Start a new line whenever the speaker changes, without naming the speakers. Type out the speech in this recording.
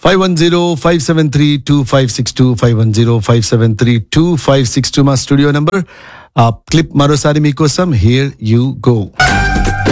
510-573-2562 510-573-2562 మా studio number. Clip మరోసారి మీకోసం. Here you go.